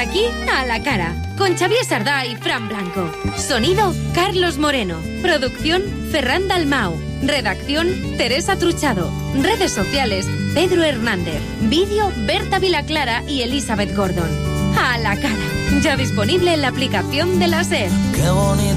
aquí A la Cara, con Xavier Sardá y Fran Blanco. Sonido, Carlos Moreno. Producción, Ferran Dalmau. Redacción, Teresa Truchado. Redes sociales, Pedro Hernández. Vídeo, Berta Vilaclara y Elizabeth Gordon. A la Cara, ya disponible en la aplicación de la SER. Qué bonito.